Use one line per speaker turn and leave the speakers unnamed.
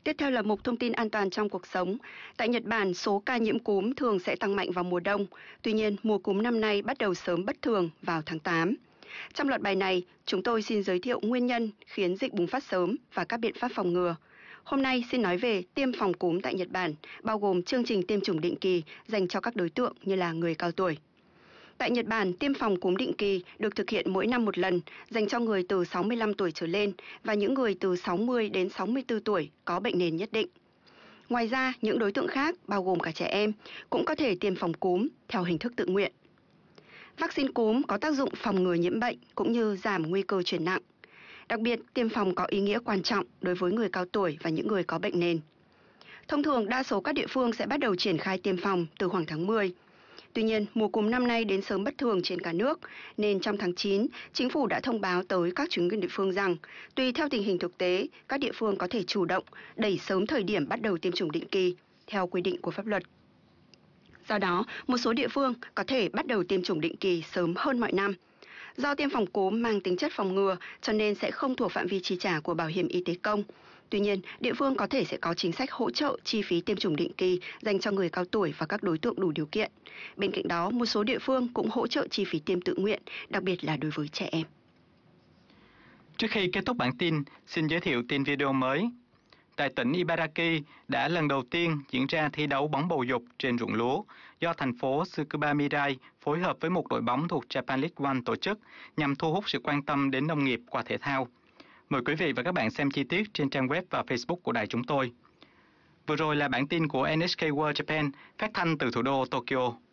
Tiếp theo là mục thông tin an toàn trong cuộc sống. Tại Nhật Bản, số ca nhiễm cúm thường sẽ tăng mạnh vào mùa đông. Tuy nhiên, mùa cúm năm nay bắt đầu sớm bất thường vào tháng 8. Trong loạt bài này, chúng tôi xin giới thiệu nguyên nhân khiến dịch bùng phát sớm và các biện pháp phòng ngừa. Hôm nay xin nói về tiêm phòng cúm tại Nhật Bản, bao gồm chương trình tiêm chủng định kỳ dành cho các đối tượng như là người cao tuổi. Tại Nhật Bản, tiêm phòng cúm định kỳ được thực hiện mỗi năm một lần dành cho người từ 65 tuổi trở lên và những người từ 60 đến 64 tuổi có bệnh nền nhất định. Ngoài ra, những đối tượng khác, bao gồm cả trẻ em, cũng có thể tiêm phòng cúm theo hình thức tự nguyện. Vaccine cúm có tác dụng phòng ngừa nhiễm bệnh cũng như giảm nguy cơ chuyển nặng. Đặc biệt, tiêm phòng có ý nghĩa quan trọng đối với người cao tuổi và những người có bệnh nền. Thông thường, đa số các địa phương sẽ bắt đầu triển khai tiêm phòng từ khoảng tháng 10. Tuy nhiên, mùa cúm năm nay đến sớm bất thường trên cả nước, nên trong tháng 9, chính phủ đã thông báo tới các chính quyền địa phương rằng, tùy theo tình hình thực tế, các địa phương có thể chủ động đẩy sớm thời điểm bắt đầu tiêm chủng định kỳ, theo quy định của pháp luật. Do đó, một số địa phương có thể bắt đầu tiêm chủng định kỳ sớm hơn mọi năm. Do tiêm phòng cúm mang tính chất phòng ngừa, cho nên sẽ không thuộc phạm vi chi trả của bảo hiểm y tế công. Tuy nhiên, địa phương có thể sẽ có chính sách hỗ trợ chi phí tiêm chủng định kỳ dành cho người cao tuổi và các đối tượng đủ điều kiện. Bên cạnh đó, một số địa phương cũng hỗ trợ chi phí tiêm tự nguyện, đặc biệt là đối với trẻ em.
Trước khi kết thúc bản tin, xin giới thiệu tin video mới. Tại tỉnh Ibaraki đã lần đầu tiên diễn ra thi đấu bóng bầu dục trên ruộng lúa do thành phố Tsukuba Mirai phối hợp với một đội bóng thuộc Japan League One tổ chức nhằm thu hút sự quan tâm đến nông nghiệp qua thể thao. Mời quý vị và các bạn xem chi tiết trên trang web và Facebook của đài chúng tôi. Vừa rồi là bản tin của NHK World Japan phát thanh từ thủ đô Tokyo.